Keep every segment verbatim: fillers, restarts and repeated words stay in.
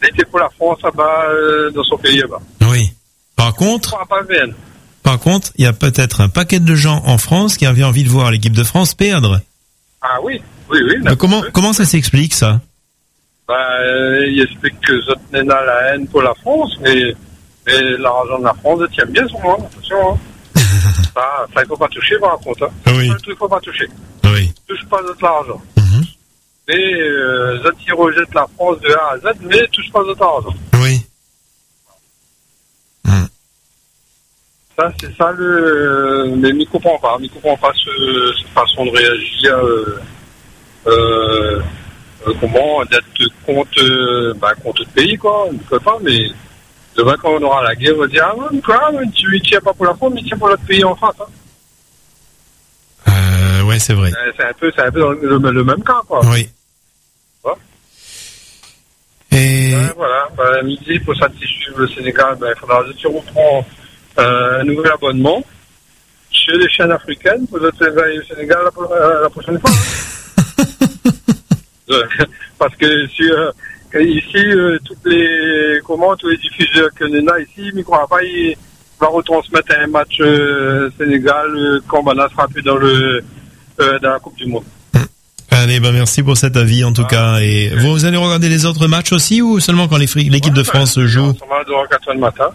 Il était pour la France là-bas, euh, dans son pays là-bas. Oui. Par contre, Pas bien. par contre, il y a peut-être un paquet de gens en France qui avaient envie de voir l'équipe de France perdre. Ah oui, oui, oui. Mais comment, comment ça s'explique, ça? Bah, euh, il explique que ça tenait à la haine pour la France, mais, mais l'argent de la France tient bien son nom, attention. Hein. ça, ça, il faut pas toucher, par contre. Hein. Oui. Ça, il faut pas toucher. Oui. Touche pas notre argent. Mm-hmm. Mais, euh, ça, ils rejettent la France de A à Z, mais touche pas notre argent. Oui. Mm. Ça, c'est ça le, mais il comprend pas, il comprend pas ce, cette façon de réagir, euh, euh, euh, comment, d'être contre, euh, bah, contre le pays, quoi, on ne peut pas, mais demain, quand on aura la guerre, on va dire, ah, ouais, quoi, tu ne tiens pas pour la France, mais tu tiens pour notre pays en face, hein. Euh, ouais, c'est vrai. Euh, C'est un peu, c'est un peu dans le, le, le même cas, quoi. Oui. Ouais. Et... Ouais, voilà, bah, midi, pour satisfaire le Sénégal, ben, il faudra que tu reprends euh, un nouvel abonnement chez les chaînes africaines pour le Sénégal la, la, la prochaine fois. Parce que si, euh, ici, euh, toutes les, comment, tous les diffuseurs que nous avons ici, ils ne croient pas, ils vont retransmettre un match euh, Sénégal euh, quand Bana sera plus dans, le, euh, dans la Coupe du Monde. Allez, ben merci pour cet avis en tout ah, cas. Et okay. Vous allez regarder les autres matchs aussi ou seulement quand les, l'équipe ouais, de France ben, joue? On va à quatre heures du matin.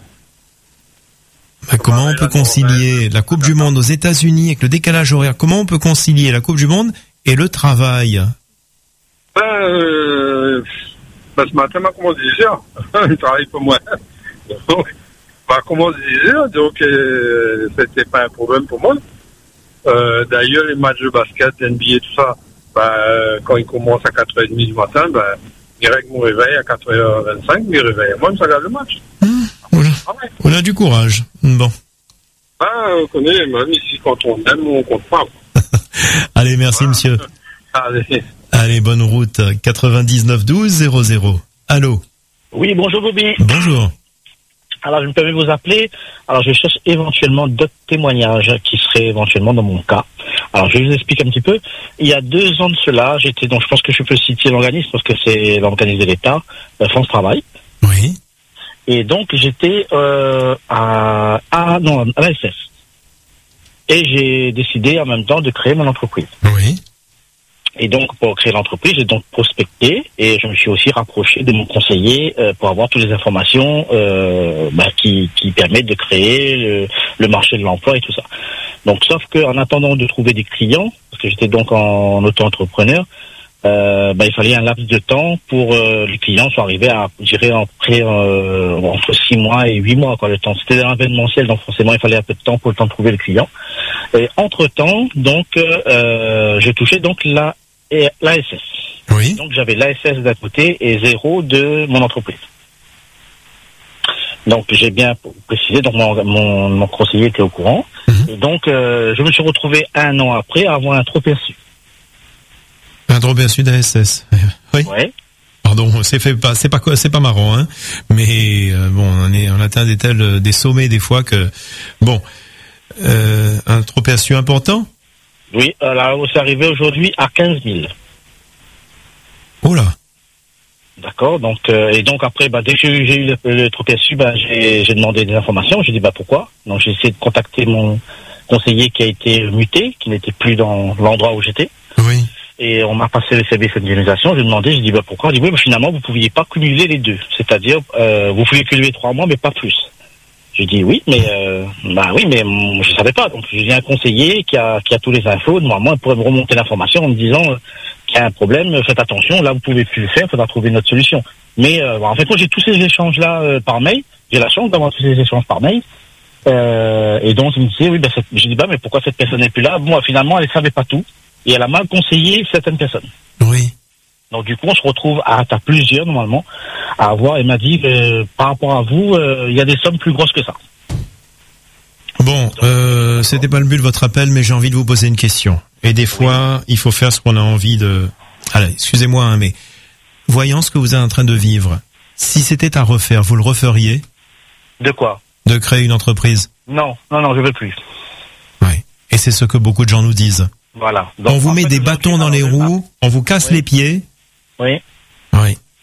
Ben, comment on peut concilier la Coupe du Monde aux États-Unis avec le décalage horaire? Comment on peut concilier la Coupe du Monde et le travail? Ben, euh, ben ce matin, ma commence dix heures. Il travaille pour moi. Donc, ma commence dix heures, donc euh, c'était pas un problème pour moi. Euh, d'ailleurs, les matchs de basket, N B A, tout ça, ben, quand ils commencent à quatre heures trente du matin, ben, je règle mon réveil à quatre heures vingt-cinq, je me réveille. Moi, je regarde le match. Mmh, on, a, ah ouais. on a du courage. Bon. Ben, on connaît, même ici, quand on aime, on compte pas. Allez, merci, voilà. Monsieur. Allez. Allez, bonne route. quatre-vingt-dix-neuf douze zéro zéro. Allô? Oui, bonjour, Bobby. Bonjour. Alors, je me permets de vous appeler. Alors, je cherche éventuellement d'autres témoignages qui seraient éventuellement dans mon cas. Alors, je vous explique un petit peu. Il y a deux ans de cela, j'étais, donc je pense que je peux citer l'organisme parce que c'est l'organisme de l'État, la France Travail. Oui. Et donc, j'étais euh, à, à, non, à la S S. Et j'ai décidé en même temps de créer mon entreprise. Oui. Et donc, pour créer l'entreprise, j'ai donc prospecté et je me suis aussi rapproché de mon conseiller euh, pour avoir toutes les informations euh, bah, qui, qui permettent de créer le, le marché de l'emploi et tout ça. Donc, sauf qu'en attendant de trouver des clients, parce que j'étais donc en auto-entrepreneur, euh, bah, il fallait un laps de temps pour euh, les clients soient arrivés à, je dirais, en près, euh, entre six mois et huit mois, quoi, le temps. C'était un événementiel, donc forcément, il fallait un peu de temps pour le temps de trouver le client. Et entre-temps, donc, euh, je touchais donc la et l'A S S. Oui. Donc j'avais l'A S S d'un côté et zéro de mon entreprise. Donc j'ai bien précisé, donc mon, mon, mon conseiller était au courant. Mm-hmm. Et donc euh, je me suis retrouvé un an après à avoir un trop perçu. Un trop perçu d'A S S. Oui. Ouais. Pardon, c'est fait pas, c'est pas c'est pas marrant, hein. Mais euh, bon, on est, on atteint des tels des sommets des fois que bon, euh, un trop perçu important. Oui, alors c'est arrivé aujourd'hui à quinze mille. Oh là. D'accord, donc euh, et donc après, bah, dès que j'ai eu le, le trop perçu, bah, j'ai, j'ai demandé des informations. J'ai dit bah pourquoi. Donc j'ai essayé de contacter mon conseiller qui a été muté, qui n'était plus dans l'endroit où j'étais. Oui. Et on m'a passé le service d'indemnisation. J'ai demandé, j'ai dit bah pourquoi. Il dit oui, mais finalement vous pouviez pas cumuler les deux, c'est-à-dire euh, vous pouviez cumuler trois mois, mais pas plus. J'ai dit oui, mais euh, bah oui, mais euh, je savais pas. Donc j'ai un conseiller qui a qui a tous les infos. Normalement, il pourrait me remonter l'information en me disant euh, qu'il y a un problème. Faites attention. Là, vous pouvez plus le faire. Il faudra trouver une autre solution. Mais euh, en fait, moi, j'ai tous ces échanges là euh, par mail. J'ai la chance d'avoir tous ces échanges par mail. Euh, et donc, je me disais oui, ben, j'ai dit bah mais pourquoi cette personne n'est plus là? Bon, finalement, elle savait pas tout et elle a mal conseillé certaines personnes. Oui. Donc du coup, on se retrouve à, à plusieurs normalement à avoir. Elle m'a dit euh, par rapport à vous, euh, il y a des sommes plus grosses que ça. Bon, euh, c'était pas le but de votre appel, mais j'ai envie de vous poser une question. Et des fois, oui. Il faut faire ce qu'on a envie de. Allez, excusez-moi, hein, mais voyant ce que vous êtes en train de vivre, si c'était à refaire, vous le referiez? De quoi? De créer une entreprise? Non, non, non, je veux plus. Oui. Et c'est ce que beaucoup de gens nous disent. Voilà. Donc, on vous met fait, des bâtons dans les roues, on vous casse oui. les pieds. Oui. Oui.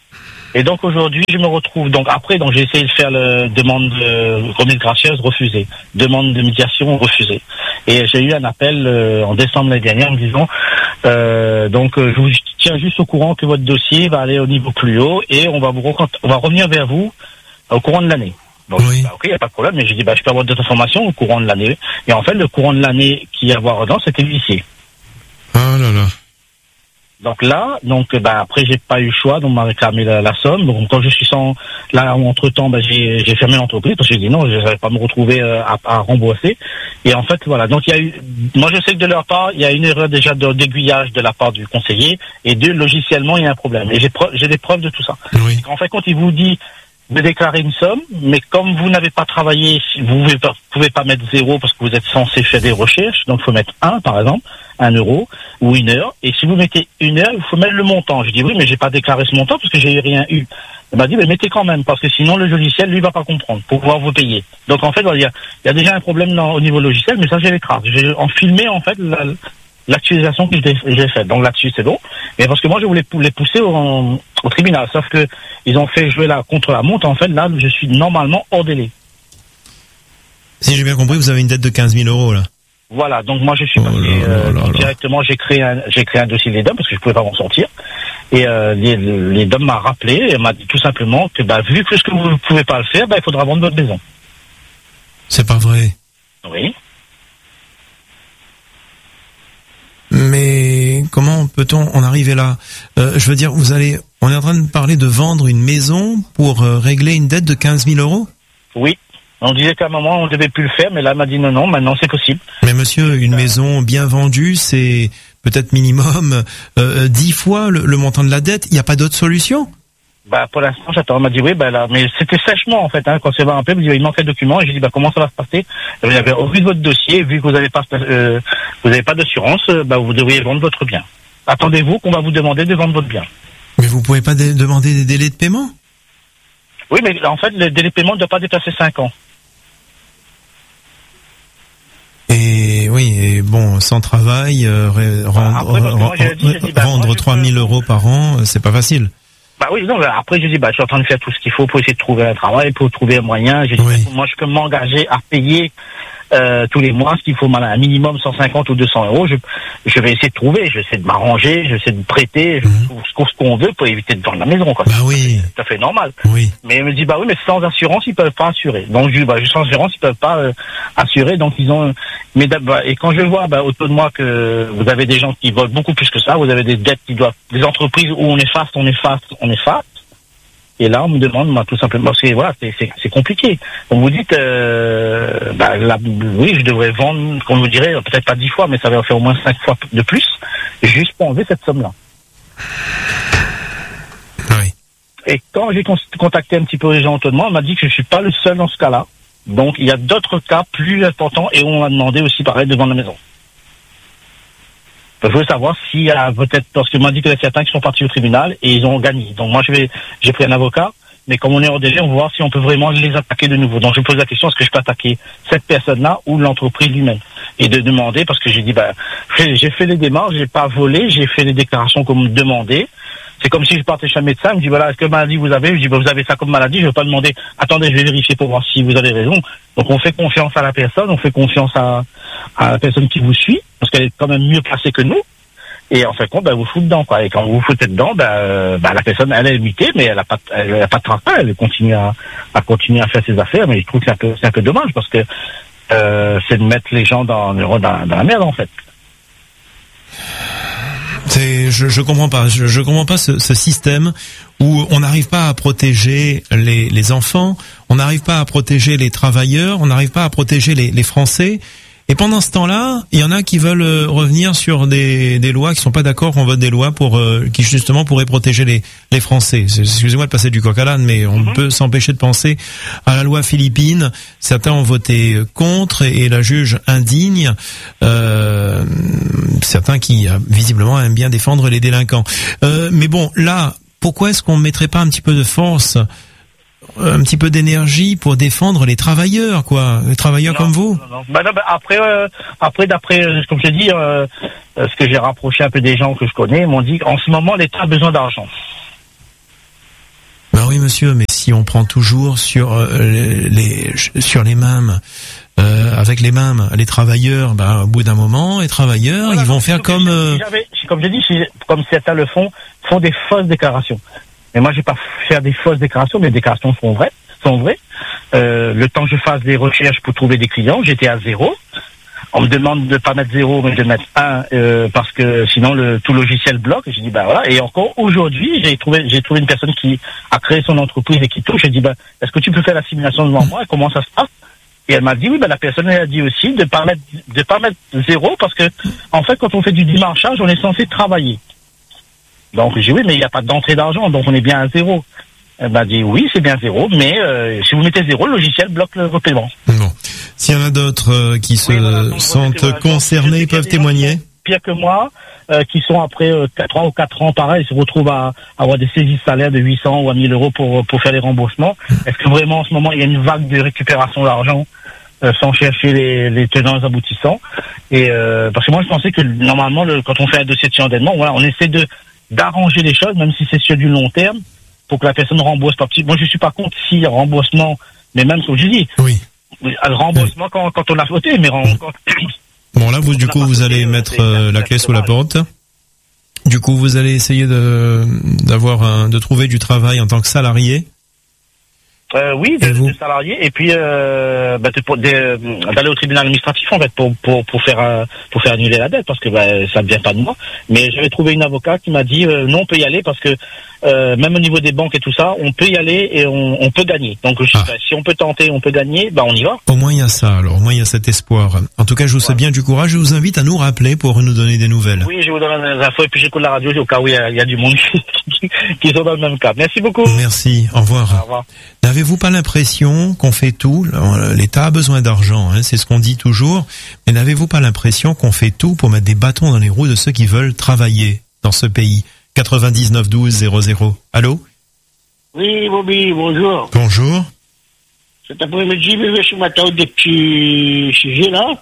Et donc aujourd'hui, je me retrouve donc après, donc j'ai essayé de faire la demande de remise gracieuse, refusée. Demande de médiation, refusée. Et j'ai eu un appel euh, en décembre l'année dernière en me disant, euh, donc euh, je vous tiens juste au courant que votre dossier va aller au niveau plus haut et on va vous recont- on va revenir vers vous au courant de l'année. Donc, oui. bah, ok, il n'y a pas de problème, mais j'ai dit, bah, je peux avoir d'autres informations au courant de l'année. Et en fait, le courant de l'année qui y a à voir dedans, c'était l'huissier. Ah là là. Donc là, donc bah après j'ai pas eu le choix, donc on m'a réclamé la, la somme. Donc quand je suis sans, là entre temps, bah, j'ai j'ai fermé l'entreprise parce que j'ai dit non, je n'allais pas me retrouver euh, à, à rembourser. Et en fait voilà, donc il y a eu, moi je sais que de leur part, il y a une erreur déjà de, d'aiguillage de la part du conseiller, et deux, logiciellement il y a un problème. Et j'ai preuve, j'ai des preuves de tout ça. Oui. En fait, quand il vous dit de déclarer une somme, mais comme vous n'avez pas travaillé, vous ne pouvez pas mettre zéro parce que vous êtes censé faire des recherches, donc il faut mettre un par exemple, un euro ou une heure, et si vous mettez une heure, il faut mettre le montant. Je dis oui, mais j'ai pas déclaré ce montant parce que j'ai rien eu. Il m'a dit mais mettez quand même parce que sinon le logiciel lui va pas comprendre pour pouvoir vous payer. Donc en fait il y a, il y a déjà un problème dans, au niveau logiciel, mais ça j'ai les traces. J'ai en filmé en fait la, l'actualisation que j'ai, j'ai faite. Donc là-dessus c'est bon, mais parce que moi je voulais les pousser au, au tribunal, sauf que ils ont fait jouer là contre la montre. En fait là je suis normalement hors délai. Si j'ai bien compris, vous avez une dette de quinze mille euros là. Voilà, donc moi je suis oh passé là euh, là là directement, j'ai créé un, j'ai créé un dossier des D O M parce que je pouvais pas m'en sortir. Et euh, les, les D O M m'a rappelé et m'a dit tout simplement que bah vu que ce que vous ne pouvez pas le faire, bah il faudra vendre votre maison. C'est pas vrai. Oui. Mais comment peut-on en arriver là? euh, Je veux dire, vous allez, on est en train de parler de vendre une maison pour euh, régler une dette de quinze mille euros? Oui. On disait qu'à un moment on devait plus le faire, mais là elle m'a dit non, non, maintenant c'est possible. Mais monsieur, une maison bien vendue, c'est peut-être minimum euh, dix fois le, le montant de la dette. Il n'y a pas d'autre solution? Bah pour l'instant j'attends. Elle m'a dit oui, bah là, mais c'était sèchement en fait. Hein, quand c'est va un peu, il me dit il manquait de documents. Et j'ai dit bah comment ça va se passer? Il avait au vu de votre dossier, vu que vous n'avez pas, euh, vous n'avez pas d'assurance, euh, bah vous devriez vendre votre bien. Attendez-vous qu'on va vous demander de vendre votre bien. Mais vous pouvez pas dé- demander des délais de paiement? Oui, mais en fait le délai de paiement ne doit pas dépasser cinq ans. Et oui, et bon, sans travail, euh, rendre, après, parce que moi, j'ai dit, j'ai dit, bah, rendre moi, je trois mille peux- euros par an, euh, c'est pas facile. Bah oui, non, bah, après j'ai dit bah je suis en train de faire tout ce qu'il faut pour essayer de trouver un travail, pour trouver un moyen. J'ai dit Oui. bah, moi je peux m'engager à payer euh, tous les mois ce qu'il faut, un minimum cent cinquante ou deux cents euros. Je, je vais essayer de trouver, je vais essayer de m'arranger, je vais essayer de prêter, je Mhm. trouve ce qu'on veut pour éviter de vendre la maison, quoi. Bah oui, C'est tout à fait normal. oui. Mais il me dit bah oui, mais sans assurance ils peuvent pas assurer. Donc je dis bah sans assurance ils peuvent pas euh, assurer. Donc ils ont. Mais bah, et quand je vois bah, autour de moi que vous avez des gens qui volent beaucoup plus que ça, vous avez des dettes qui doivent, des entreprises où on efface, on efface, on efface. Et là on me demande moi tout simplement parce que voilà c'est c'est, c'est compliqué. Donc vous dites euh, bah là, oui je devrais vendre, comme vous direz peut-être pas dix fois, mais ça va faire au moins cinq fois de plus juste pour enlever cette somme là. Oui. Et quand j'ai con- contacté un petit peu les gens autour de moi, on m'a dit que je suis pas le seul dans ce cas-là. Donc il y a d'autres cas plus importants et on m'a demandé aussi pareil de vendre la maison. Je veux savoir s'il y a peut-être, parce qu'on m'a dit qu'il y a certains qui sont partis au tribunal et ils ont gagné. Donc moi je vais, j'ai pris un avocat, mais comme on est hors délai, on va voir si on peut vraiment les attaquer de nouveau. Donc je me pose la question, est-ce que je peux attaquer cette personne-là ou l'entreprise lui-même? Et de demander, parce que j'ai dit, bah, j'ai j'ai fait les démarches, j'ai pas volé, j'ai fait les déclarations comme me demandait. C'est comme si je partais chez un médecin, il me dit voilà, est-ce que maladie vous avez? Je dis bah, vous avez ça comme maladie, je vais pas demander, attendez, je vais vérifier pour voir si vous avez raison. Donc on fait confiance à la personne, on fait confiance à, à la personne qui vous suit, parce qu'elle est quand même mieux placée que nous. Et en fait compte, bah, vous foutez dedans, quoi. Et quand vous vous foutez dedans, bah, euh, bah, la personne, elle est limitée, mais elle a pas, elle a pas de train, elle continue à, à continuer à faire ses affaires, mais je trouve que c'est un peu, c'est un peu dommage, parce que, euh, c'est de mettre les gens dans, dans, dans la merde, en fait. C'est, je, je comprends pas. Je, je comprends pas ce, ce système où on n'arrive pas à protéger les, les enfants, on n'arrive pas à protéger les travailleurs, on n'arrive pas à protéger les, les Français. Et pendant ce temps-là, il y en a qui veulent euh, revenir sur des, des lois, qui sont pas d'accord qu'on vote des lois pour euh, qui justement pourraient protéger les, les Français. C'est- Excusez-moi de passer du coq à l'âne, mais on ne peut s'empêcher de penser à la loi philippine. Certains ont voté contre et, et la juge indigne. Euh, certains qui euh, visiblement aiment bien défendre les délinquants. Euh, mais bon, là, pourquoi est-ce qu'on ne mettrait pas un petit peu de force, un petit peu d'énergie pour défendre les travailleurs, quoi, les travailleurs Non, comme vous? non, non. Bah, non, bah, après, euh, après, d'après, euh, comme je dis, euh, euh, ce que j'ai rapproché un peu des gens que je connais, ils m'ont dit qu'en ce moment, l'État a besoin d'argent. oui, monsieur, mais si on prend toujours sur euh, les, les sur les mêmes, euh, avec les mêmes, les travailleurs, bah, au bout d'un moment, les travailleurs, voilà, ils vont faire comme... Euh... Comme je dis, comme certains le font, font des fausses déclarations. Mais moi, je vais pas faire des fausses déclarations, mes déclarations sont vraies. Sont vraies. Euh, le temps que je fasse des recherches pour trouver des clients, j'étais à zéro. On me demande de pas mettre zéro, mais de mettre un, euh, parce que sinon le tout logiciel bloque. Je dis bah voilà. Et encore aujourd'hui, j'ai trouvé j'ai trouvé une personne qui a créé son entreprise et qui touche. J'ai dit bah est-ce que tu peux faire la simulation devant moi et comment ça se passe? Et elle m'a dit oui, bah la personne elle a dit aussi de pas mettre de pas mettre zéro parce que en fait quand on fait du démarchage, on est censé travailler. Donc j'ai dit oui, mais il n'y a pas d'entrée d'argent, donc on est bien à zéro. Elle m'a dit oui, c'est bien zéro, mais euh, si vous mettez zéro, le logiciel bloque le paiement. Bon. S'il y en a d'autres euh, qui se oui, voilà, sentent que, concernés, donc, peuvent témoigner. Pire que moi, euh, qui sont après euh, quatre ans ou quatre ans, pareil, se retrouvent à, à avoir des saisies de salaire de huit cents ou à mille euros pour pour faire les remboursements. Est-ce que vraiment en ce moment il y a une vague de récupération d'argent euh, sans chercher les, les tenants aboutissants? Et euh, parce que moi je pensais que normalement le, quand on fait un dossier de surendettement, voilà, on essaie de d'arranger les choses, même si c'est sur du long terme, pour que la personne rembourse pas petit. Moi, je suis pas contre si remboursement, mais même comme je dis, oui. le remboursement oui. quand, quand on a voté, mais mmh. quand, bon là, vous du coup, vous allez mettre euh, la clé sous la porte. Du coup, vous allez essayer de d'avoir un, de trouver du travail en tant que salarié. Euh, oui, de, de salarié, et puis euh, bah, de, de, d'aller au tribunal administratif en fait pour pour pour faire euh, pour faire annuler la dette parce que bah, ça ne vient pas de moi. Mais j'avais trouvé une avocate qui m'a dit euh, non, on peut y aller parce que euh, même au niveau des banques et tout ça, on peut y aller et on, on peut gagner. Donc je, ah. bah, si on peut tenter, on peut gagner, bah on y va. Au moins il y a ça. Alors au moins il y a cet espoir. En tout cas, je vous souhaite bien du courage. Je vous invite à nous rappeler pour nous donner des nouvelles. Oui, je vous donne des infos et puis j'écoute la radio au cas où il y a, il y a du monde qui, qui sont dans le même cas. Merci beaucoup. Merci. Au revoir. Au revoir. N'avez-vous pas l'impression qu'on fait tout? L'État a besoin d'argent, hein, c'est ce qu'on dit toujours. Mais n'avez-vous pas l'impression qu'on fait tout pour mettre des bâtons dans les roues de ceux qui veulent travailler dans ce pays? quatre-vingt-dix-neuf douze zéro zéro. Allô? Oui, Bobby, bonjour. Bonjour. Cet après-midi, je vais sur ma table des petits sujets là.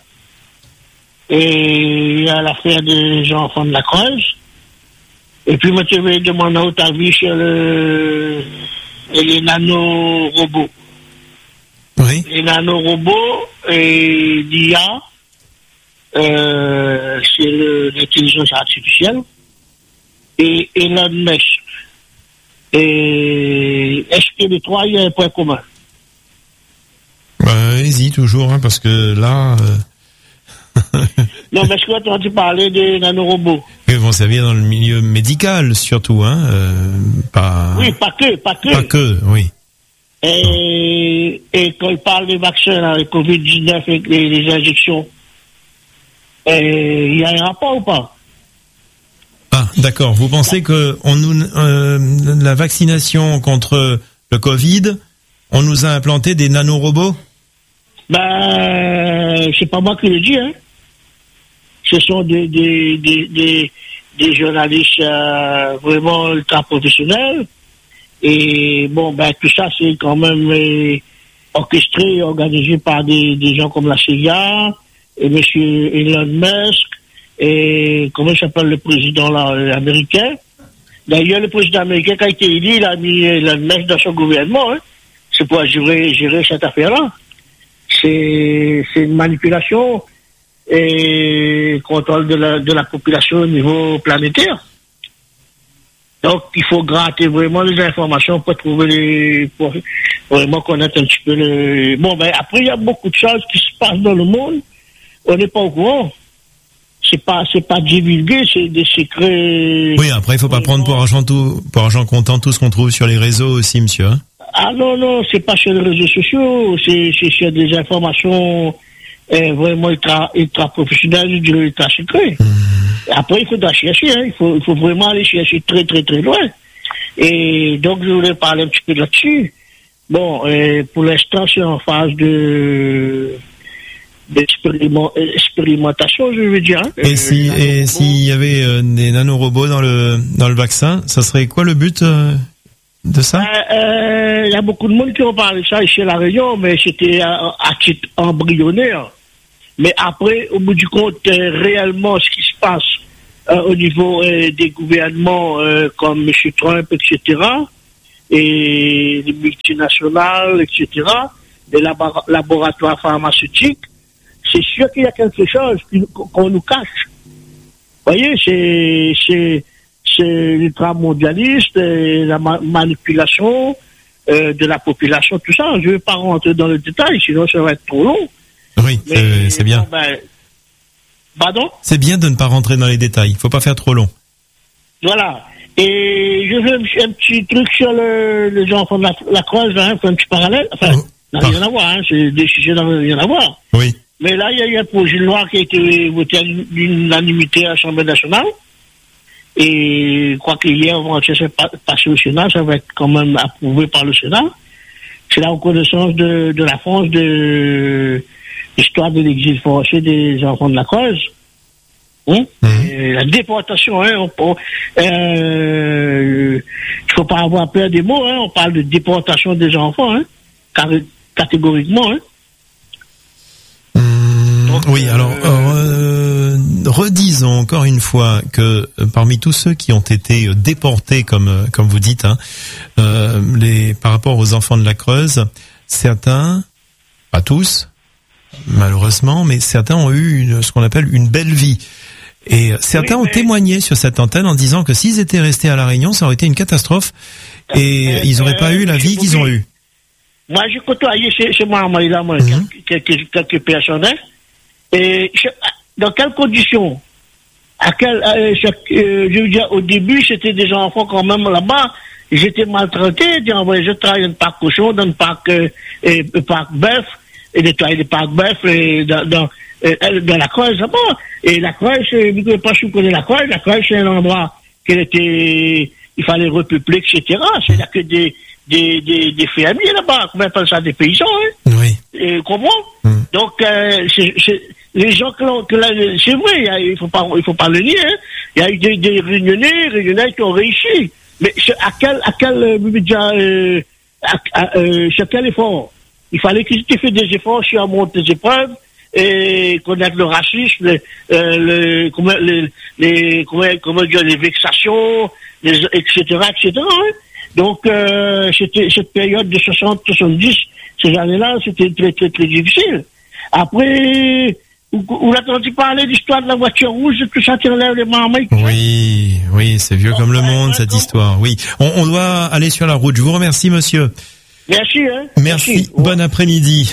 Et il y a l'affaire des enfants de la Creuse. Et puis, moi, je vais demander ta avis sur le... et les nanorobots. Oui. Les nanorobots et l'I A, euh, c'est le, l'intelligence artificielle, et Elon Musk. Et est-ce que les trois, il y a un point commun? Bah, allez-y, toujours, hein, parce que là... Euh... non, mais est-ce que tu as entendu parler des nanorobots? Oui, bon, ça vient dans le milieu médical, surtout, hein, euh, pas... Oui, pas que, pas que. Pas que, oui. Et, et quand il parle des vaccins, là, le covid dix-neuf, et les, les injections, il y a un rapport ou pas? Ah, d'accord. Vous pensez que on nous, euh, la vaccination contre le Covid, on nous a implanté des nanorobots? Ben, c'est pas moi qui le dis, hein. Ce sont des, des, des, des, des journalistes euh, vraiment ultra professionnels. Et bon, ben tout ça, c'est quand même euh, orchestré et organisé par des, des gens comme la C I A, et M. Elon Musk, et comment il s'appelle le président là, américain. D'ailleurs, le président américain, quand il a été élu, il a mis Elon Musk dans son gouvernement. Hein. C'est pour gérer, gérer cette affaire-là. C'est, c'est une manipulation et contrôle de la, de la population au niveau planétaire. Donc, il faut gratter vraiment les informations pour trouver les, pour vraiment connaître un petit peu le, bon, ben, après, il y a beaucoup de choses qui se passent dans le monde. On n'est pas au courant. C'est pas, c'est pas divulgué, c'est des secrets. Oui, après, il faut pas prendre pour argent tout, pour argent comptant tout ce qu'on trouve sur les réseaux aussi, monsieur, hein. Ah non, non, c'est pas sur les réseaux sociaux, c'est, c'est sur des informations euh, vraiment ultra, ultra professionnelles, je dirais ultra secrets. Mmh. Après, il faudra chercher, hein, il faut, il faut vraiment aller chercher très, très, très loin. Et donc, je voulais parler un petit peu là-dessus. Bon, euh, pour l'instant, c'est en phase de d'expérimentation, je veux dire. Hein. Et euh, si, et s'il y avait euh, des nanorobots dans le dans le vaccin, ça serait quoi le but euh, de ça? Il euh, euh, y a beaucoup de monde qui ont parlé de ça ici à La Réunion, mais c'était à, à titre embryonnaire. Mais après, au bout du compte, euh, réellement, ce qui se passe euh, au niveau euh, des gouvernements euh, comme M. Trump, et cetera, et les multinationales, et cetera, des labo- laboratoires pharmaceutiques, c'est sûr qu'il y a quelque chose qu'on nous cache. Vous voyez, c'est, c'est, c'est l'ultramondialiste, la ma- manipulation euh, de la population, tout ça. Je ne vais pas rentrer dans le détail, sinon ça va être trop long. Oui, Mais, c'est, c'est bien. Bon, ben, pardon ? C'est bien de ne pas rentrer dans les détails. Il faut pas faire trop long. Voilà. Et je fais un, un petit truc sur le, les enfants de la, la Creuse, hein, un petit parallèle. Enfin, Oh, n'a par- rien à voir, hein, c'est des sujets qui n'ont rien à voir. Oui. Mais là, il y a eu un projet de loi qui a été voté à l'unanimité à l'Assemblée nationale. Et je crois qu'hier, avant que ça soit pas- passé au Sénat, ça va être quand même approuvé par le Sénat. C'est la reconnaissance de, de la France de l'histoire de l'exil forcé des enfants de la Creuse. Hein? Mhm. Et la déportation, hein, on, on, euh, il faut pas avoir peur des mots, hein, on parle de déportation des enfants, hein, car, catégoriquement, hein. Hum, Donc, oui, euh, alors euh, redisons encore une fois que euh, parmi tous ceux qui ont été euh, déportés, comme euh, comme vous dites, hein, euh, les par rapport aux enfants de la Creuse, certains, pas tous, malheureusement, mais certains ont eu une, ce qu'on appelle une belle vie. Et certains Oui, ont mais- témoigné sur cette antenne en disant que s'ils étaient restés à La Réunion, ça aurait été une catastrophe et Euh, ils n'auraient pas euh, eu la monsieur vie qu'ils ont Boubi, eue. Moi, j'ai côtoyé chez, chez moi, moi, là, moi, Mhm. quelques, quelques, quelques personnes, hein. Et je- dans quelles conditions? À quel, euh, chaque- euh, je veux dire, au début, c'était des enfants quand même là-bas. Ils étaient maltraités. Ils envoyaient, je travaillais dans le parc cochon, dans le parc, euh, et, le parc bœuf, et nettoyer les parcs bœuf, et dans, dans, euh, dans la Creuse là-bas. Et la Creuse, euh, vous ne pouvez pas si vous connaissez la Creuse. La Creuse, c'est un endroit qui était, il fallait repeupler, et cetera. C'est là que des, des, des, des fermiers là-bas. Comment on appelle ça? Des paysans, hein? Oui. Et comment? Mm. Donc, euh, c'est, c'est, les gens que, l'on- que là, c'est vrai, il y a- il faut pas, il faut pas le nier, hein. Il y a eu des, des réunionnais, réunionnais qui ont réussi. Mais c'est à quel, à quel, euh, déjà, euh, à, à, euh, sur quel effort? Il fallait qu'ils aient fait des efforts sur un monte des épreuves et connaître le racisme, le, euh, le, comment, les, les, comment, comment dire, les vexations, les, et cetera, et cetera, hein. Donc, euh, c'était cette période de soixante soixante-dix, ces années-là, c'était très, très, très difficile. Après, vous, vous l'entendez parler de l'histoire de la voiture rouge, tout ça qui enlève les marmailles, tout ça? Oui, oui, c'est vieux comme le monde, cette histoire. Oui, on, on doit aller sur la route. Je vous remercie, monsieur. Merci, hein. Merci. Bon après-midi.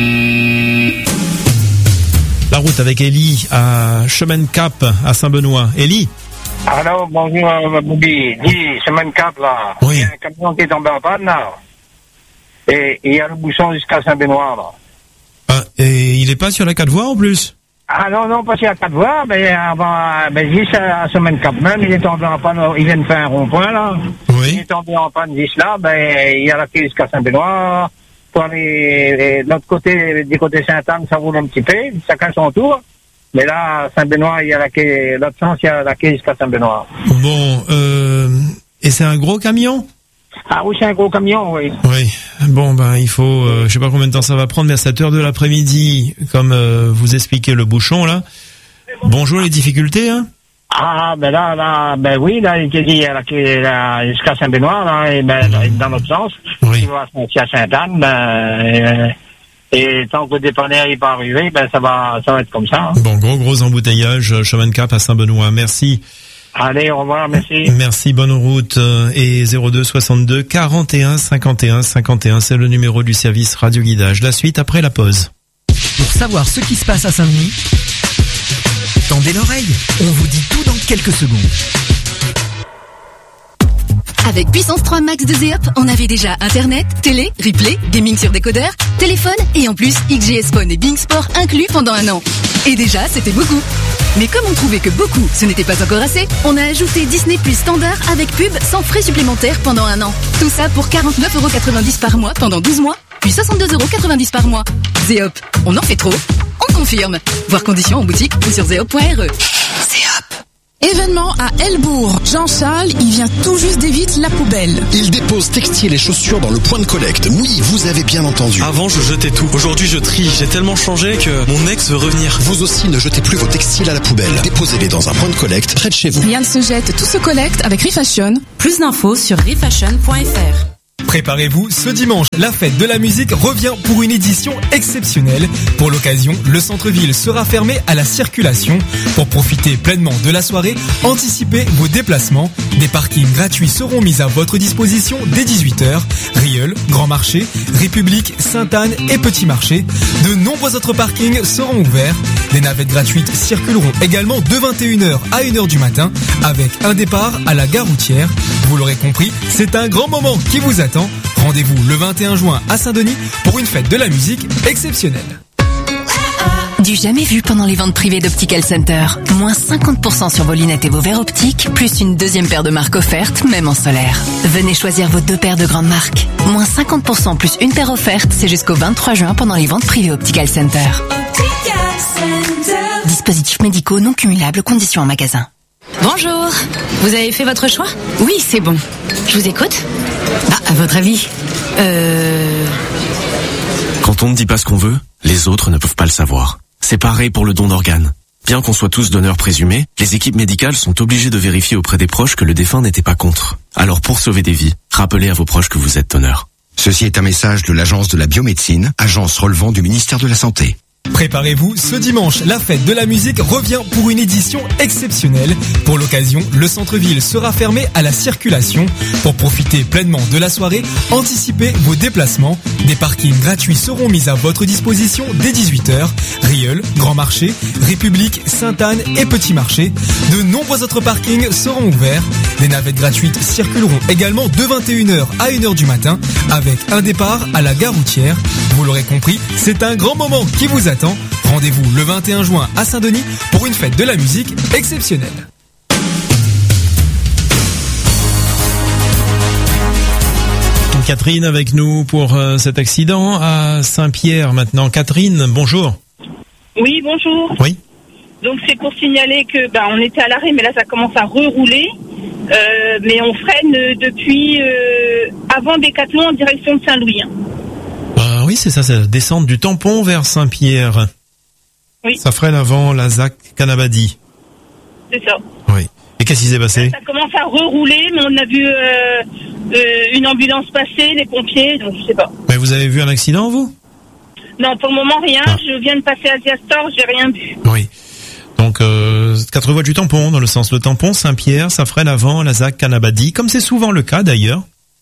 La route avec Élie à Chemin de Cap à Saint-Benoît. Élie? Alors, bonjour, euh, Boubi. Dis, semaine quatre, là. Oui. Il y a un camion qui est tombé en panne, là. Et il y a le bouchon jusqu'à Saint-Benoît, là. Ah, et il est pas sur la quatre voies en plus? Ah non, non, pas sur la quatre voies, mais avant, mais juste à la semaine quatre même, il est tombé en panne, il vient de faire un rond-point, là. Il Oui. est tombé en panne juste là, ben, il y a la quai jusqu'à Saint-Benoît. Pour aller, de l'autre côté, du côté Sainte-Anne, ça roule un petit peu, chacun son tour. Mais là, Saint-Benoît, il y a la quai, l'autre sens, il y a la quai jusqu'à Saint-Benoît. Bon, euh, et c'est un gros camion? Ah oui, c'est un gros camion, oui. Oui. Bon, ben, il faut, euh, je sais pas combien de temps ça va prendre, mais à sept heures de l'après-midi, comme euh, vous expliquez le bouchon, là. Bonjour les difficultés, hein? Ah, ben là, là, ben oui, là, il te dit, là, qu'il- là, jusqu'à Saint-Benoît, là, et ben, dans l'autre sens, Oui. il va se à Sainte-Anne, ben, et, et tant que le dépanneur n'est pas arrivé, ben, ça va, ça va être comme ça, hein. Bon, gros, gros embouteillage, euh, chemin de Cap à Saint-Benoît. Merci. Allez, au revoir, merci. Merci, bonne route. euh, Et zéro deux soixante-deux quarante et un cinquante et un cinquante et un, c'est le numéro du service Radio Guidage. La suite après la pause. Pour savoir ce qui se passe à Saint-Denis, tendez l'oreille, on vous dit tout dans quelques secondes. Avec Puissance trois Max de Zeop, on avait déjà Internet, télé, replay, gaming sur décodeur, téléphone et en plus X G S Phone et Bing Sport inclus pendant un an. Et déjà, c'était beaucoup. Mais comme on trouvait que beaucoup, ce n'était pas encore assez, on a ajouté Disney Plus Standard avec pub sans frais supplémentaires pendant un an. Tout ça pour quarante-neuf euros quatre-vingt-dix par mois pendant douze mois, puis soixante-deux euros quatre-vingt-dix par mois. Zeop, on en fait trop, on confirme. Voir conditions en boutique ou sur zeop point r e. Zeop. Événement à Helbourg. Jean-Charles, il vient tout juste d'éviter la poubelle. Il dépose textiles et chaussures dans le point de collecte. Oui, vous avez bien entendu. Avant, je jetais tout. Aujourd'hui, je trie. J'ai tellement changé que mon ex veut revenir. Vous aussi, ne jetez plus vos textiles à la poubelle. Déposez-les dans un point de collecte près de chez vous. Rien ne se jette, tout se collecte avec Refashion. Plus d'infos sur refashion point f r. Préparez-vous, ce dimanche, la fête de la musique revient pour une édition exceptionnelle. Pour l'occasion, le centre-ville sera fermé à la circulation. Pour profiter pleinement de la soirée, anticipez vos déplacements. Des parkings gratuits seront mis à votre disposition dès dix-huit heures. Rieul, Grand Marché, République, Sainte-Anne et Petit Marché. De nombreux autres parkings seront ouverts. Des navettes gratuites circuleront également de vingt et une heures à une heure du matin avec un départ à la gare routière. Vous l'aurez compris, c'est un grand moment qui vous attend. Rendez-vous le vingt et un juin à Saint-Denis pour une fête de la musique exceptionnelle. Du jamais vu pendant les ventes privées d'Optical Center. Moins cinquante pour cent sur vos lunettes et vos verres optiques, plus une deuxième paire de marques offerte, même en solaire. Venez choisir vos deux paires de grandes marques. Moins cinquante pour cent plus une paire offerte, c'est jusqu'au vingt-trois juin pendant les ventes privées Optical Center. Optical Center. Dispositifs médicaux non cumulables, conditions en magasin. Bonjour. Vous avez fait votre choix ? Oui, c'est bon. Je vous écoute ? Ah, à votre avis ? Euh... Quand on ne dit pas ce qu'on veut, les autres ne peuvent pas le savoir. C'est pareil pour le don d'organes. Bien qu'on soit tous donneurs présumés, les équipes médicales sont obligées de vérifier auprès des proches que le défunt n'était pas contre. Alors pour sauver des vies, rappelez à vos proches que vous êtes donneur. Ceci est un message de l'Agence de la biomédecine, agence relevant du ministère de la Santé. Préparez-vous, ce dimanche, la fête de la musique revient pour une édition exceptionnelle. Pour l'occasion, le centre-ville sera fermé à la circulation. Pour profiter pleinement de la soirée, anticipez vos déplacements. Des parkings gratuits seront mis à votre disposition dès dix-huit heures. Rieul, Grand Marché, République, Sainte-Anne et Petit Marché. De nombreux autres parkings seront ouverts. Des navettes gratuites circuleront également de vingt et une heures à une heure du matin avec un départ à la gare routière. Vous l'aurez compris, c'est un grand moment qui vous attend. Rendez-vous le vingt et un juin à Saint-Denis pour une fête de la musique exceptionnelle. Catherine avec nous pour euh, cet accident à Saint-Pierre maintenant. Catherine, bonjour. Oui, bonjour. Oui. Donc c'est pour signaler que ben on était à l'arrêt, mais là ça commence à rerouler. Euh, mais on freine depuis euh, avant Décathlon en direction de Saint-Louis. Hein. Ah oui, c'est ça, c'est la descente du tampon vers Saint-Pierre. Oui. Ça freine avant la Z A C Canabadi. C'est ça. Oui. Et qu'est-ce qui s'est passé ? Ça commence à rerouler, mais on a vu euh, euh, une ambulance passer, les pompiers, donc je sais pas. Mais vous avez vu un accident, vous ? Non, pour le moment rien. Ah. Je viens de passer à Asia Store, j'ai rien vu. Oui. Donc, euh, quatre voies du tampon, dans le sens le tampon Saint-Pierre, ça freine avant la Z A C Canabadi, comme c'est souvent le cas d'ailleurs.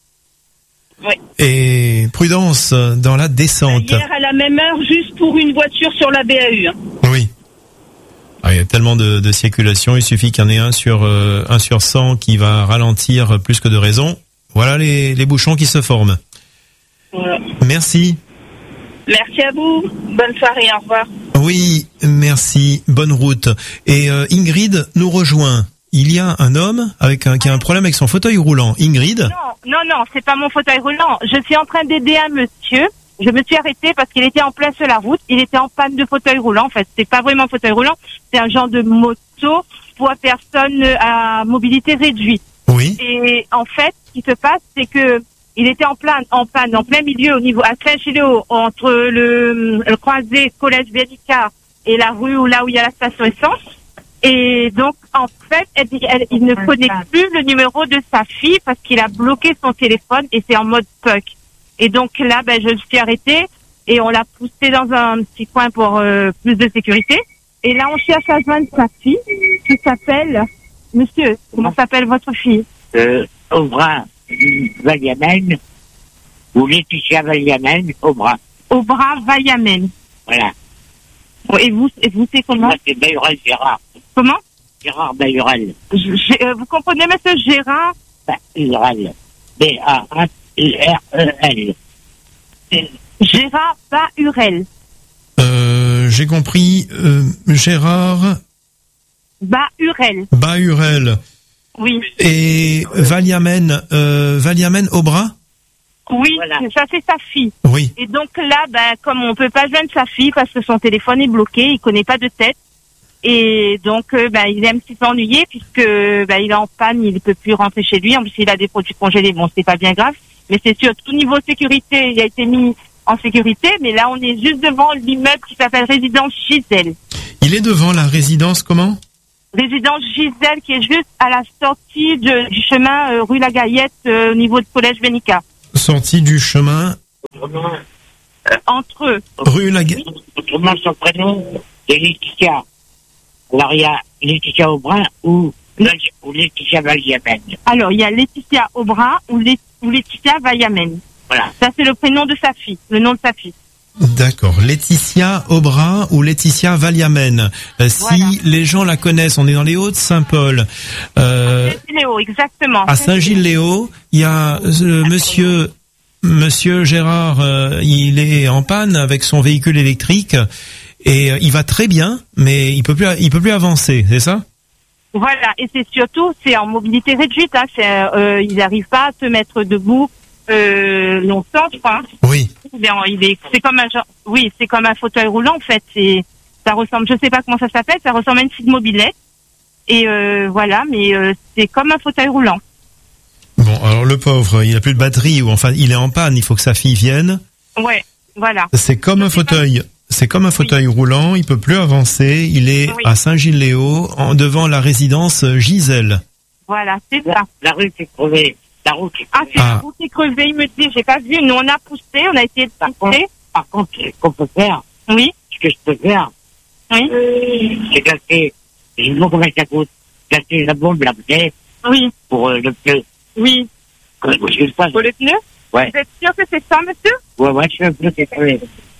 Oui. Et prudence dans la descente. Hier à la même heure, juste pour une voiture sur la B A U. Hein. Oui. Ah, il y a tellement de, de circulation, il suffit qu'il y en ait un sur euh, un sur cent qui va ralentir plus que de raison. Voilà les, les bouchons qui se forment. Voilà. Merci. Merci à vous. Bonne soirée, au revoir. Oui, merci. Bonne route. Et euh, Ingrid nous rejoint. Il y a un homme avec un, qui a un problème avec son fauteuil roulant. Ingrid ? Non, non, non, c'est pas mon fauteuil roulant. Je suis en train d'aider un monsieur. Je me suis arrêtée parce qu'il était en plein sur la route. Il était en panne de fauteuil roulant. En fait, c'est pas vraiment un fauteuil roulant. C'est un genre de moto pour personnes à mobilité réduite. Oui. Et en fait, ce qui se passe, c'est que il était en plein, en panne, en plein milieu, au niveau, à Saint-Gilot, entre le, le croisé Collège Bénicard et la rue où, là où il y a la station essence. Et donc, en fait, elle, elle, il ne connaît plus le numéro de sa fille parce qu'il a bloqué son téléphone et c'est en mode P U C. Et donc là, ben, je le suis arrêtée et on l'a poussé dans un petit coin pour euh, plus de sécurité. Et là, on cherche à joindre sa fille qui s'appelle... Monsieur, comment s'appelle votre fille ? Euh, Aubra Valiamen ou Laetitia Valiamen, Aubra. Aubra Valiamen. Voilà. Et vous, et vous c'est comment ? Moi, c'est Bayurel Gérard. Comment ? Gérard Bayurel. Je, euh, vous comprenez, monsieur Gérard ? Bayurel. B A A U R E L. Gérard Bahurel. Euh, j'ai compris, euh, Gérard... Bahurel. Bahurel. Oui. Et Valiamen, euh, Valiamen Aubra ? Oui, voilà. Ça c'est sa fille. Oui. Et donc là, ben, comme on peut pas joindre sa fille parce que son téléphone est bloqué, il connaît pas de tête. Et donc, euh, ben, il est un petit peu ennuyé puisque ben, il est en panne, il peut plus rentrer chez lui. En plus, il a des produits congelés. Bon, c'est pas bien grave. Mais c'est sûr, tout niveau sécurité, il a été mis en sécurité. Mais là, on est juste devant l'immeuble qui s'appelle Résidence Gisèle. Il est devant la résidence comment ? Résidence Gisèle qui est juste à la sortie de, du chemin euh, rue La Gaillette euh, au niveau du collège Bénica. sortie du chemin. Entre eux. Rue la... Autrement, son prénom, c'est Laetitia. Alors, il y a Laetitia Aubrin ou, ou Laetitia Valiamen. Alors, il y a Laetitia Aubrin ou, Lé, ou Laetitia Valiamen. Voilà. Ça, c'est le prénom de sa fille, le nom de sa fille. D'accord. Laetitia Aubrin ou Laetitia Valiamen. Euh, si Voilà. les gens la connaissent, on est dans les Hauts-de-Saint-Paul. Euh, Saint-Gilles-Léo, exactement. à Saint-Gilles-Léo, il y a euh, monsieur monsieur Gérard, euh, il est en panne avec son véhicule électrique et euh, il va très bien, mais il peut plus il peut plus avancer, c'est ça? Voilà, et c'est surtout, c'est en mobilité réduite, hein, c'est, euh, il n'arrive pas à se mettre debout euh, longtemps, je crois. Oui. Il est, en- il est, c'est comme un genre, oui, c'est comme un fauteuil roulant en fait. C'est, ça ressemble, je sais pas comment ça s'appelle, ça ressemble à une petite mobilette. Et euh, voilà, mais euh, c'est comme un fauteuil roulant. Bon, alors le pauvre, il a plus de batterie ou enfin il est en panne, il faut que sa fille vienne. Ouais, voilà. C'est comme un fauteuil, c'est comme un fauteuil roulant, il peut plus avancer, il est Oui. à Saint-Gilles-Léo, en devant la résidence Gisèle. Voilà, c'est ça. La rue qui est crevée. La route qui est Ah, crevée. c'est la Ah. route qui est crevée, il me dit, j'ai pas vu. Nous, on a poussé, on a essayé de Par pousser. contre, par contre, ce qu'on peut faire, Oui, ce que je peux faire, oui, c'est casser, je ne sais pas combien ça coûte, casser la bombe, la bouteille, oui, pour euh, le pneu. oui. Quand je le passe. Pour le pneu? Ouais. Vous êtes sûr que c'est ça, monsieur? Ouais, ouais, je fais un pneu qui est crevé.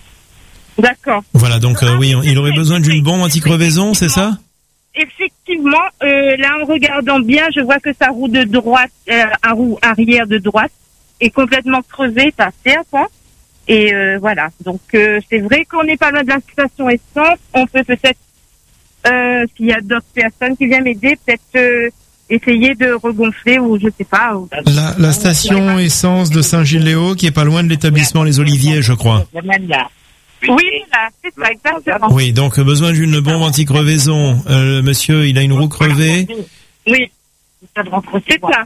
D'accord. Voilà, donc euh, oui, il aurait besoin d'une bombe anti-crevaison, c'est ça? Effectivement, euh, là, en regardant bien, je vois que sa roue de droite, euh, à roue arrière de droite, est complètement crevée, ça sert, quoi. Et euh, voilà. Donc, euh, c'est vrai qu'on n'est pas loin de la station essence. On peut peut-être, euh, s'il y a d'autres personnes qui viennent m'aider, peut-être euh, essayer de regonfler ou je sais pas. Ou... La, la station essence de Saint-Gilles-Léo qui est pas loin de l'établissement Les Oliviers, je crois. Oui, là, c'est ça, exactement. Oui, donc euh, besoin d'une bombe anti-crevaison. Euh, monsieur, il a une roue crevée Oui, c'est ça.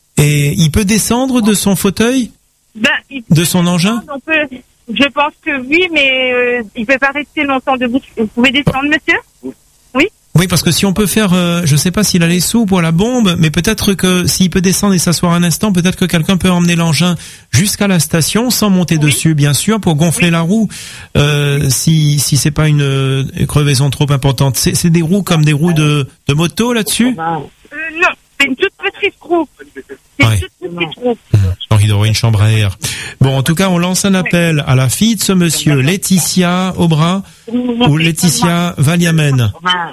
et il peut descendre de son fauteuil, Ben, il de son engin? on peut, je pense que oui, mais euh, il peut pas rester longtemps debout. Vous pouvez descendre, monsieur? Oui. Oui, parce que si on peut faire, euh, je sais pas s'il a les sous pour la bombe, mais peut-être que s'il peut descendre et s'asseoir un instant, peut-être que quelqu'un peut emmener l'engin jusqu'à la station sans monter dessus, bien sûr, pour gonfler la roue. Euh, si si c'est pas une euh, crevaison trop importante, c'est c'est des roues comme des roues de de moto là-dessus. Euh, non, c'est une toute petite roue. C'est Ouais. une toute petite roue. Alors, il aurait une chambre à air. Bon, en tout cas, on lance un appel à la fille de ce monsieur, Laetitia Aubrin ou Laetitia Valiamen.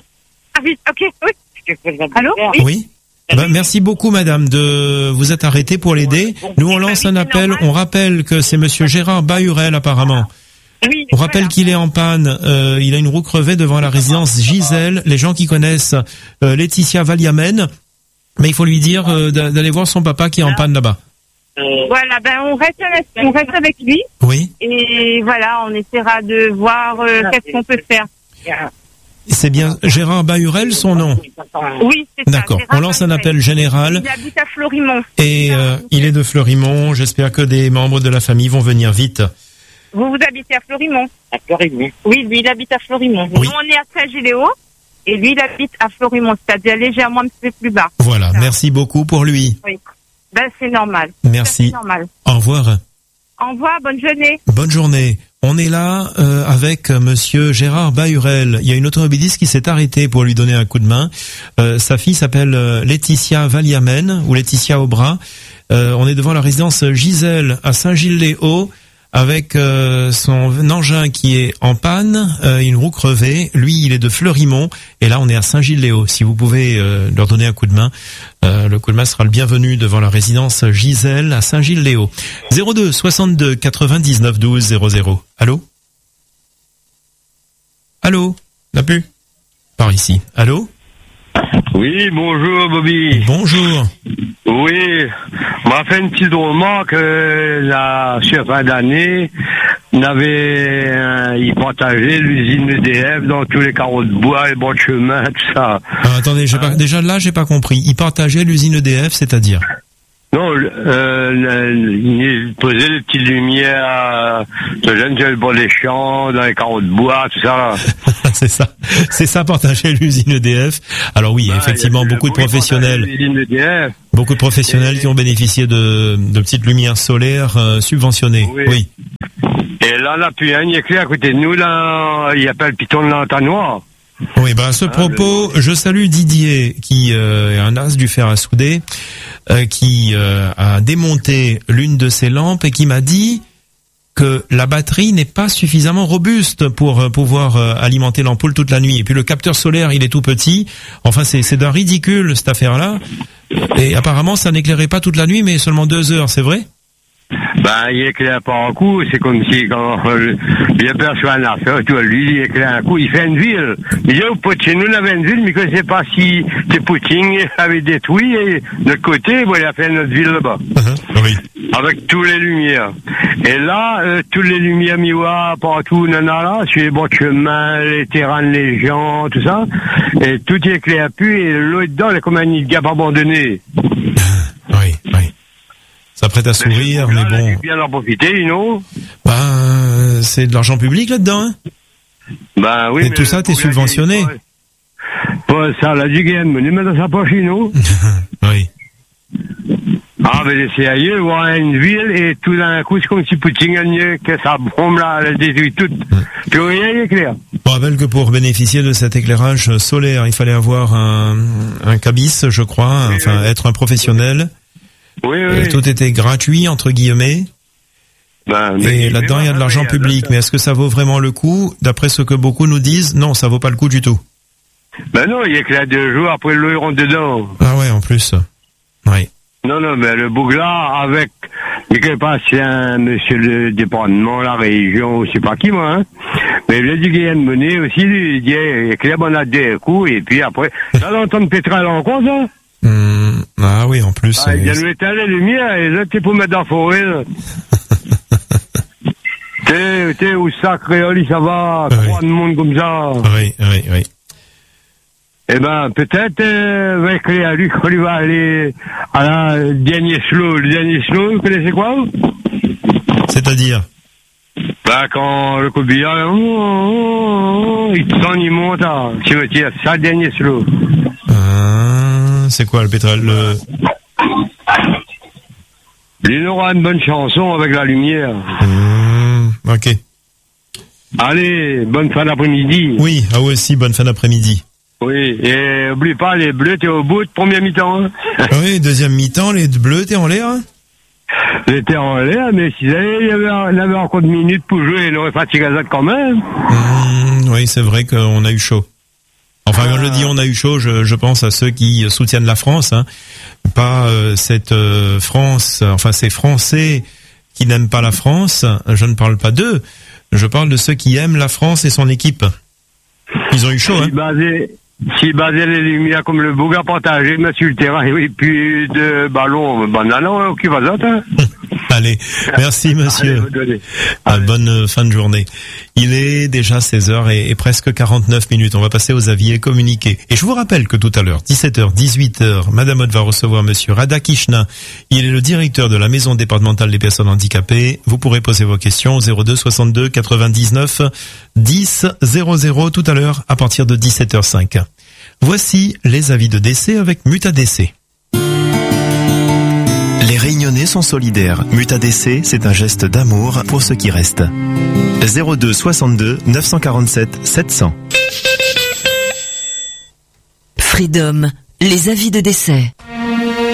Ah oui, ok, oui. Allô? Oui. Oui. Ben, merci beaucoup, madame, de vous être arrêtée pour l'aider. Nous, on lance un appel. On rappelle que c'est monsieur Gérard Bahurel, apparemment. Oui. On rappelle qu'il est en panne. Euh, il a une roue crevée devant la résidence Gisèle. Les gens qui connaissent euh, Laetitia Valiamen, mais il faut lui dire euh, d'a- d'aller voir son papa qui est en panne là-bas. Voilà, ben on reste, avec- on reste avec lui. Oui. Et voilà, on essaiera de voir euh, qu'est-ce qu'on peut faire. C'est bien Gérard Bahurel, son nom. Oui, c'est ça. D'accord. On lance un appel général. Il habite à Florimont. Et euh, il est de Fleurimont. J'espère que des membres de la famille vont venir vite. Vous, vous habitez à Florimont? À Florimont. Oui, lui, il habite à Florimont. Oui. Nous, on est à Saint-Gilléo. Et lui, il habite à Florimont, c'est-à-dire légèrement un petit peu plus bas. Voilà. Merci beaucoup pour lui. Oui. Ben, c'est normal. Merci. C'est normal. Au revoir. Au revoir, bonne journée. Bonne journée. On est là euh, avec monsieur Gérard Bahurel. Il y a une automobiliste qui s'est arrêtée pour lui donner un coup de main. Euh, sa fille s'appelle euh, Laetitia Valiamen ou Laetitia Aubrin. Euh, on est devant la résidence Gisèle à Saint-Gilles-les-Hauts avec euh, son engin qui est en panne, euh, une roue crevée. Lui, il est de Fleurimont et là, on est à Saint-Gilles-les-Hauts. Si vous pouvez euh, leur donner un coup de main, euh, le coup de main sera le bienvenu devant la résidence Gisèle à Saint-Gilles-les-Hauts. zéro deux soixante-deux quatre-vingt-dix-neuf douze zéro zéro. Allô? Allô? N'a plus? Par ici. Allô? Oui, bonjour Bobby. Bonjour. Oui, m'a fait une petite remarque, euh, la sur fin d'année, on avait, euh, ils partageaient l'usine E D F dans tous les carreaux de bois, les bords de chemin, tout ça. Ah, attendez, j'ai pas, déjà là, j'ai pas compris. Ils partageaient l'usine E D F, c'est-à-dire? Non, euh, le- ils posaient des petites lumières, euh, de jeunes sur le bord des champs, dans les carreaux de bois, tout ça. Là. c'est ça. C'est ça, partager l'usine E D F. Alors oui, bah, effectivement, beaucoup de professionnels, beaucoup de professionnels et... qui ont bénéficié de, de petites lumières solaires euh, subventionnées. Oui. oui. Et là, là, puis un éclair à côté de nous, là, il appelle Piton de l'Antanois. Oui, ben à ce propos, je salue Didier, qui euh, est un as du fer à souder, euh, qui euh, a démonté l'une de ses lampes et qui m'a dit que la batterie n'est pas suffisamment robuste pour euh, pouvoir euh, alimenter l'ampoule toute la nuit. Et puis le capteur solaire, il est tout petit. Enfin, c'est, c'est d'un ridicule, cette affaire-là. Et apparemment, ça n'éclairait pas toute la nuit, mais seulement deux heures, c'est vrai ? Ben, il éclaire pas un coup, c'est comme si, quand euh, il aperçoit un affaire, tu vois, lui, il éclaire un coup, il fait une ville. Il dit, oh, chez nous, on avait une ville, mais je ne sais pas si tes Poutine avait détruit, et de l'autre côté, bon, il a fait notre ville là-bas. Uh-huh. Oui. Avec toutes les lumières. Et là, euh, toutes les lumières, miwa, partout, nanana, sur les bords de chemin, les terrains, les gens, tout ça, et tout est éclaire plus, et l'autre dedans, il est comme un nid de gap abandonné. Oui, oui. Ça prête à sourire, mais, mais bon. Tu bien en profiter, non? Ben, c'est de l'argent public là-dedans, hein? Ben oui. Et tout ça, t'es subventionné. Pas ça, la du game, mais met dans sa poche, non? Oui. Ah, ben laissez ailleurs, voir une ville, et tout d'un coup, c'est comme si Poutine gagnait, que ça bombe là, elle détruit tout. Puis rien n'est clair. Je rappelle que pour bénéficier de cet éclairage solaire, il fallait avoir un, un cabis, je crois, oui, enfin, oui. être un professionnel. Oui, oui. Tout était gratuit, entre guillemets. Ben, et là-dedans, il y a de l'argent public. Mais est-ce que ça vaut vraiment le coup? D'après ce que beaucoup nous disent, non, ça vaut pas le coup du tout. Ben non, il y a que là deux jours après le rentre dedans. Ah ouais, en plus. Oui. Non, non, mais le Bougla, avec, je ne sais pas si c'est un monsieur le département, la région, je sais pas qui, moi, hein. Mais le dit qu'il y a une monnaie aussi, il dit, il y a que là, on a des coups, et puis après, ça l'entend pétrole en compte, hein? Mmh, ah oui, en plus. Ah, il y a le état les lumières, et là, tu peux mettre dans la forêt, là. T'es, t'es, où ça, créole, ça va, oui. Trois de monde comme ça. Oui, oui, oui. Eh ben, peut-être, euh, avec les, lui, quand il va aller à la dernier slow, le dernier slow, vous connaissez quoi? C'est-à-dire? Ben, quand le corbillard, oh, oh, oh, il tourne, il monte, là. Tu veux dire, ça, le dernier slow. Ah, c'est quoi, le pétrole, le... Il aura une bonne chanson avec la lumière. Mmh, ok. Allez, bonne fin d'après-midi. Oui, ah ouais, aussi, bonne fin d'après-midi. Oui, et oublie pas, les bleus, t'es au bout de première mi-temps. Hein. Oui, deuxième mi-temps, les bleus, t'es en l'air. Hein. J'étais en l'air, mais s'il y avait, avait encore de minutes pour jouer, il aurait fatigué ça quand même. Mmh, oui, c'est vrai qu'on a eu chaud. Enfin, quand je dis on a eu chaud, je, je pense à ceux qui soutiennent la France, hein. Pas euh, cette euh, France, enfin ces Français qui n'aiment pas la France. Je ne parle pas d'eux, je parle de ceux qui aiment la France et son équipe. Ils ont eu chaud, si hein. Basé, si basé les lumières comme le Bouga partagé, mais sur le terrain, et puis de ballons, ben non, qui va ça, hein. Allez, merci monsieur. Allez, Allez. Bonne fin de journée. Il est déjà seize heures et, et presque quarante-neuf minutes. On va passer aux avis et communiqués. Et je vous rappelle que tout à l'heure, dix-sept heures, dix-huit heures, Madame Haute va recevoir monsieur Radakishna. Il est le directeur de la maison départementale des personnes handicapées. Vous pourrez poser vos questions au zéro deux soixante-deux quatre-vingt-dix-neuf dix zéro zéro tout à l'heure à partir de dix-sept heures cinq. Voici les avis de décès avec Mutadc. Les Réunionnais sont solidaires. Mutadc, c'est un geste d'amour pour ceux qui restent. zéro deux soixante-deux neuf cent quarante-sept sept cents. Freedom, les avis de décès.